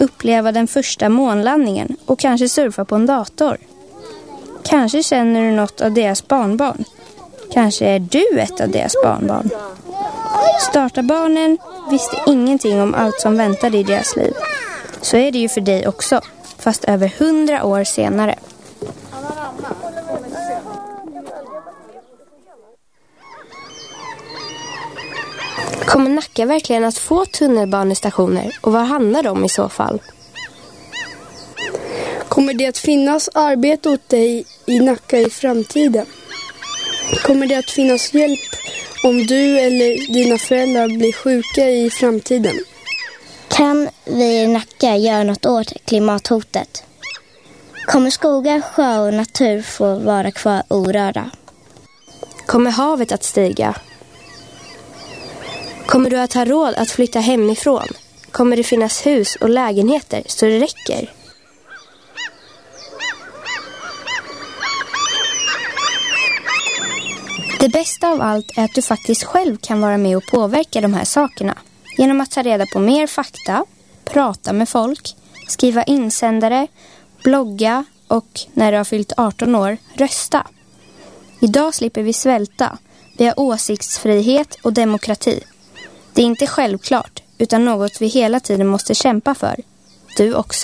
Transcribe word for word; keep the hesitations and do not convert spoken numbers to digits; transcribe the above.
uppleva den första månlandningen och kanske surfa på en dator. Kanske känner du något av deras barnbarn. Kanske är du ett av deras barnbarn. Startarbarnen visste ingenting om allt som väntade i deras liv. Så är det ju för dig också, fast över hundra år senare. Kommer Nacka verkligen att få tunnelbanestationer, och vad handlar det om i så fall? Kommer det att finnas arbete åt dig i Nacka i framtiden? Kommer det att finnas hjälp om du eller dina föräldrar blir sjuka i framtiden? Kan vi i Nacka göra något åt klimathotet? Kommer skogar, sjö och natur få vara kvar orörda? Kommer havet att stiga? Kommer du att ha råd att flytta hemifrån? Kommer det finnas hus och lägenheter så det räcker? Det bästa av allt är att du faktiskt själv kan vara med och påverka de här sakerna. Genom att ta reda på mer fakta, prata med folk, skriva insändare, blogga och när du har fyllt arton år, rösta. Idag slipper vi svälta. Vi har åsiktsfrihet och demokrati. Det är inte självklart, utan något vi hela tiden måste kämpa för. Du också.